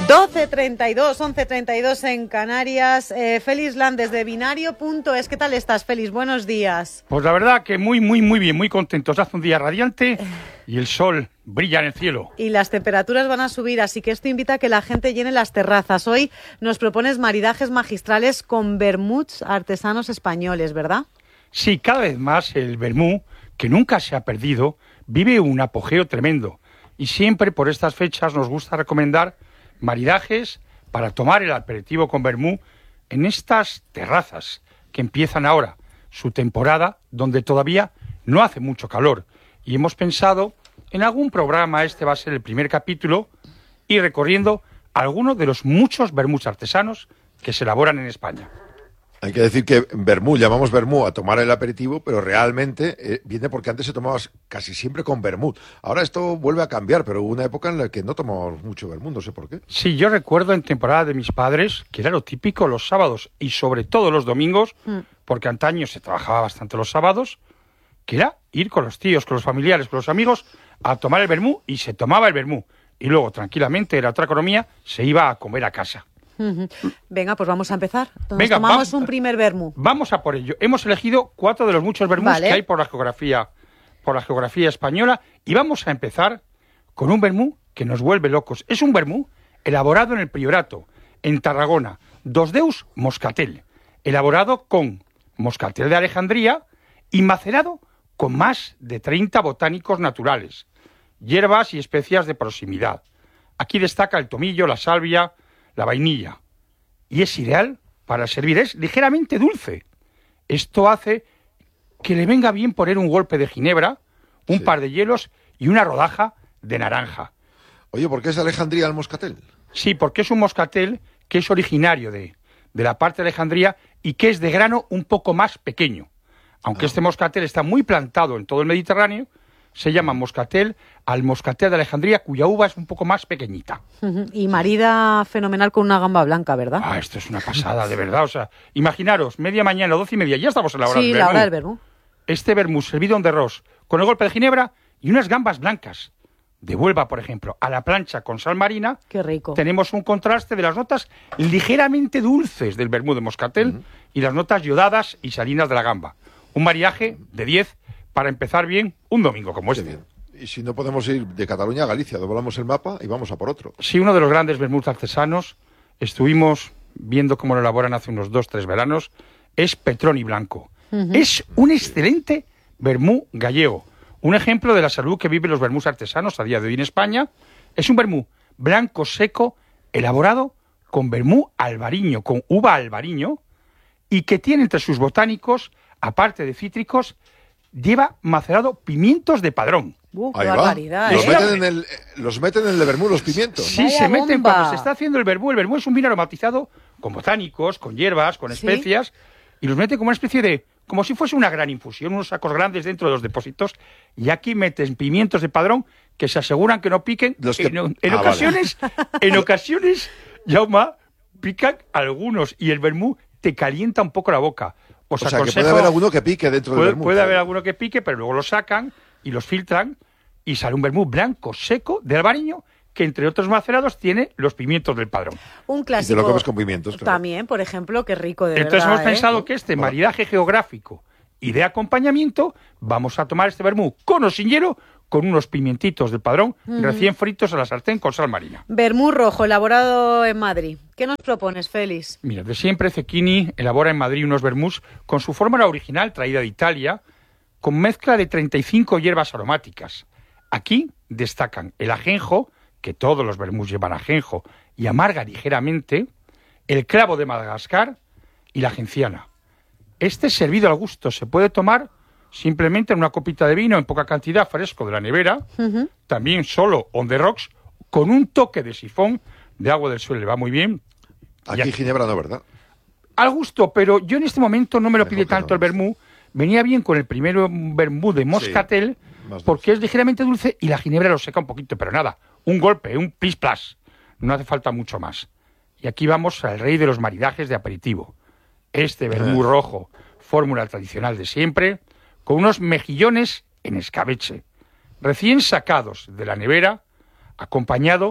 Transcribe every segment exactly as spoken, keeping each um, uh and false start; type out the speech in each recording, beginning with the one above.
doce treinta y dos, once treinta y dos en Canarias. Eh, Félix Lan desde Binario punto es. ¿Qué tal estás, Félix? Buenos días. Pues la verdad que muy, muy, muy bien, muy contentos. Hace un día radiante y el sol brilla en el cielo. Y las temperaturas van a subir, así que esto invita a que la gente llene las terrazas. Hoy nos propones maridajes magistrales con vermuts artesanos españoles, ¿verdad? Sí, cada vez más el vermú, que nunca se ha perdido, vive un apogeo tremendo. Y siempre por estas fechas nos gusta recomendar maridajes para tomar el aperitivo con vermú en estas terrazas que empiezan ahora su temporada, donde todavía no hace mucho calor. Y hemos pensado en algún programa, este va a ser el primer capítulo, y recorriendo algunos de los muchos vermús artesanos que se elaboran en España. Hay que decir que vermú, llamamos vermú a tomar el aperitivo, pero realmente eh, viene porque antes se tomaba casi siempre con vermut. Ahora esto vuelve a cambiar, pero hubo una época en la que no tomábamos mucho vermú, no sé por qué. Sí, yo recuerdo en temporada de mis padres que era lo típico los sábados y sobre todo los domingos, mm. porque antaño se trabajaba bastante los sábados, que era ir con los tíos, con los familiares, con los amigos a tomar el vermú, y se tomaba el vermú. Y luego, tranquilamente, era otra economía, se iba a comer a casa. Uh-huh. Venga, pues vamos a empezar. Nos Venga, tomamos va, un primer vermú. Vamos a por ello. Hemos elegido cuatro de los muchos vermús vale. que hay por la geografía, por la geografía española, y vamos a empezar con un vermú que nos vuelve locos. Es un vermú elaborado en el Priorato, en Tarragona, Dos Deus Moscatel, elaborado con moscatel de Alejandría y macerado con más de treinta botánicos naturales, hierbas y especias de proximidad. Aquí destaca el tomillo, la salvia, la vainilla, y es ideal para servir, es ligeramente dulce. Esto hace que le venga bien poner un golpe de ginebra, un sí. par de hielos y una rodaja de naranja. Oye, ¿por qué es Alejandría el moscatel? Sí, porque es un moscatel que es originario de, de la parte de Alejandría y que es de grano un poco más pequeño. Aunque ah. este moscatel está muy plantado en todo el Mediterráneo, se llama moscatel al moscatel de Alejandría, cuya uva es un poco más pequeñita. Y marida fenomenal con una gamba blanca, ¿verdad? Ah, esto es una pasada, de verdad. O sea, imaginaros, media mañana, doce y media, ya estamos en la hora sí, del vermú. Sí, la hora del vermú. Este vermú servido en de ros, con el golpe de ginebra y unas gambas blancas. De Huelva, por ejemplo, a la plancha con sal marina. Qué rico. Tenemos un contraste de las notas ligeramente dulces del vermú de moscatel uh-huh. y las notas yodadas y salinas de la gamba. Un maridaje de diez para empezar bien un domingo como este. Bien. Y si no podemos ir de Cataluña a Galicia, doblamos el mapa y vamos a por otro. Sí, uno de los grandes vermuts artesanos, estuvimos viendo cómo lo elaboran hace unos dos, tres veranos, es Petroni Blanco. Uh-huh. Es un excelente vermú gallego. Un ejemplo de la salud que viven los vermús artesanos a día de hoy en España. Es un vermú blanco seco, elaborado con vermú albariño, con uva albariño, y que tiene entre sus botánicos, aparte de cítricos, lleva macerado pimientos de Padrón. Uh, ¡Qué barbaridad! Los, ¿eh? meten en el, los meten en el vermú los pimientos. Sí, Vaya se meten bomba. cuando se está haciendo el vermú. El vermú es un vino aromatizado con botánicos, con hierbas, con especias, ¿sí? Y los meten como una especie de, como si fuese una gran infusión, unos sacos grandes dentro de los depósitos, y aquí meten pimientos de Padrón que se aseguran que no piquen. Los que... En, en ah, ocasiones, vale. en ocasiones, Jaume, pican algunos, y el vermú te calienta un poco la boca. Os o sea, aconsejo, que puede haber alguno que pique dentro puede, del vermú. Puede haber alguno que pique, pero luego lo sacan y los filtran y sale un vermú blanco, seco, de albariño, que entre otros macerados tiene los pimientos del Padrón. Un clásico. Y te lo comes con pimientos, claro. También, por ejemplo, qué rico, de Entonces verdad. hemos ¿eh? pensado que este maridaje geográfico y de acompañamiento, vamos a tomar este vermú con o sin hielo, con unos pimientitos del Padrón, uh-huh. recién fritos a la sartén con sal marina. Vermú rojo, elaborado en Madrid. ¿Qué nos propones, Félix? Mira, de siempre Cecchini elabora en Madrid unos vermús con su fórmula original traída de Italia, con mezcla de treinta y cinco hierbas aromáticas. Aquí destacan el ajenjo, que todos los vermús llevan ajenjo y amarga ligeramente, el clavo de Madagascar y la genciana. Este servido al gusto se puede tomar simplemente en una copita de vino en poca cantidad, fresco de la nevera, uh-huh. también solo on the rocks, con un toque de sifón de agua del suelo, le va muy bien. Aquí, aquí ginebra no, ¿verdad? Al gusto, pero yo en este momento no me lo Mejor pide tanto no. el vermú. Venía bien con el primero vermú de moscatel, sí, porque es ligeramente dulce y la ginebra lo seca un poquito, pero nada, un golpe, un plis plas, no hace falta mucho más. Y aquí vamos al rey de los maridajes de aperitivo. Este vermú eh. rojo, fórmula tradicional de siempre, con unos mejillones en escabeche, recién sacados de la nevera, acompañado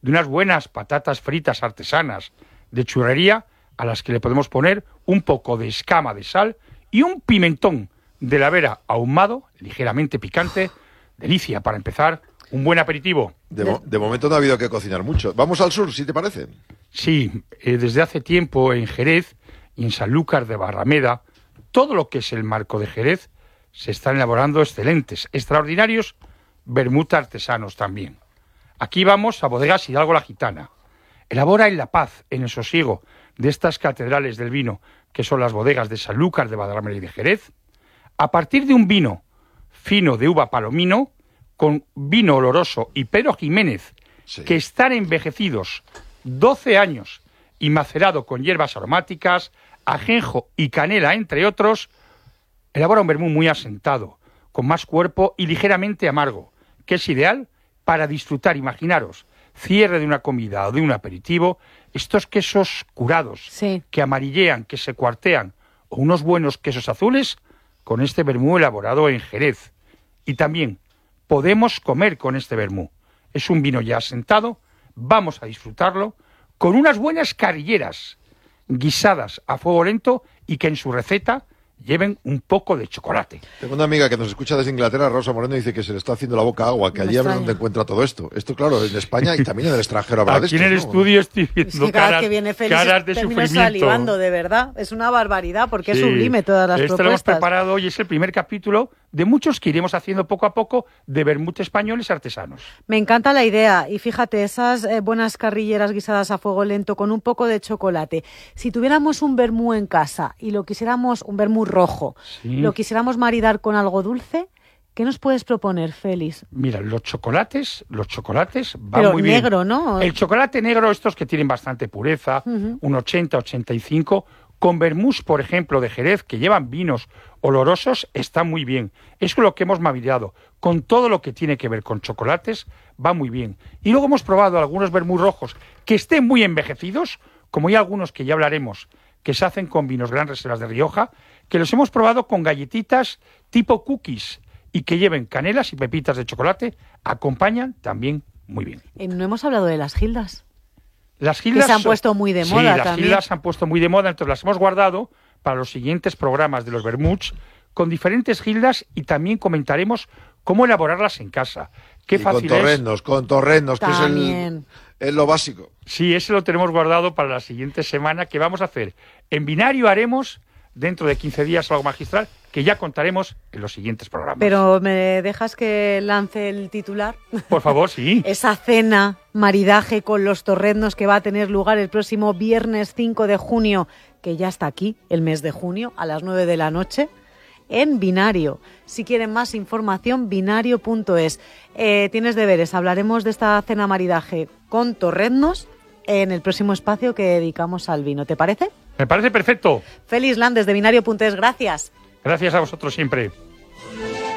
de unas buenas patatas fritas artesanas de churrería, a las que le podemos poner un poco de escama de sal y un pimentón de la Vera ahumado, ligeramente picante. Delicia para empezar un buen aperitivo. De, mo de momento no ha habido que cocinar mucho. Vamos al sur, si te parece. Sí, eh, desde hace tiempo en Jerez y en Sanlúcar de Barrameda, todo lo que es el marco de Jerez, se están elaborando excelentes, extraordinarios vermut artesanos también. Aquí vamos a Bodegas Hidalgo la Gitana. Elabora en la paz, en el sosiego de estas catedrales del vino, que son las bodegas de Sanlúcar de Barrameda y de Jerez, a partir de un vino fino de uva palomino, con vino oloroso y Pedro Jiménez, sí, que están envejecidos doce años y macerado con hierbas aromáticas, ajenjo y canela, entre otros, elabora un vermú muy asentado, con más cuerpo y ligeramente amargo, que es ideal para disfrutar. Imaginaros, cierre de una comida o de un aperitivo, estos quesos curados, sí, que amarillean, que se cuartean, o unos buenos quesos azules, con este vermú elaborado en Jerez. Y también podemos comer con este vermú. Es un vino ya asentado, vamos a disfrutarlo con unas buenas carrilleras guisadas a fuego lento y que en su receta lleven un poco de chocolate. Tengo una amiga que nos escucha desde Inglaterra, Rosa Moreno, y dice que se le está haciendo la boca agua, que allí a ver dónde encuentra todo esto. Esto, claro, en España y también en el extranjero habrá de Aquí esto, en el ¿no? estudio estoy viendo es que cada caras, que viene Félix caras de termino sufrimiento. salivando, de verdad. Es una barbaridad, porque Sí, es sublime todas las esto propuestas. lo hemos preparado y es el primer capítulo de muchos que iremos haciendo poco a poco de vermut españoles artesanos. Me encanta la idea. Y fíjate, esas eh, buenas carrilleras guisadas a fuego lento con un poco de chocolate. Si tuviéramos un vermú en casa y lo quisiéramos, un vermú rojo, sí, lo quisiéramos maridar con algo dulce, ¿qué nos puedes proponer, Félix? Mira, los chocolates, los chocolates van Pero muy bien. negro, ¿no? El chocolate negro, estos que tienen bastante pureza, uh-huh, un ochenta, ochenta y cinco, con vermús, por ejemplo, de Jerez, que llevan vinos olorosos, está muy bien. Es lo que hemos maridado. Con todo lo que tiene que ver con chocolates, va muy bien. Y luego hemos probado algunos vermús rojos que estén muy envejecidos, como hay algunos que ya hablaremos, que se hacen con vinos Gran Reservas de Rioja, que los hemos probado con galletitas tipo cookies y que lleven canelas y pepitas de chocolate, acompañan también muy bien. Eh, no hemos hablado de las gildas. Las gildas que se han puesto muy de moda sí, también. las gildas se han puesto muy de moda, entonces las hemos guardado para los siguientes programas de los vermuts con diferentes gildas y también comentaremos cómo elaborarlas en casa. Qué y fácil con torrenos, es. con torrenos, que es, el, es lo básico. Sí, ese lo tenemos guardado para la siguiente semana, que vamos a hacer. En binario haremos dentro de quince días algo magistral que ya contaremos en los siguientes programas. Pero ¿me dejas que lance el titular? Por favor, sí. Esa cena, maridaje con los torreznos que va a tener lugar el próximo viernes cinco de junio, que ya está aquí, el mes de junio, a las nueve de la noche, en Binario. Si quieren más información, binario punto es. Eh, tienes deberes, hablaremos de esta cena maridaje con torreznos en el próximo espacio que dedicamos al vino. ¿Te parece? Me parece perfecto. Félix Landes de binario punto es, gracias. Gracias a vosotros siempre.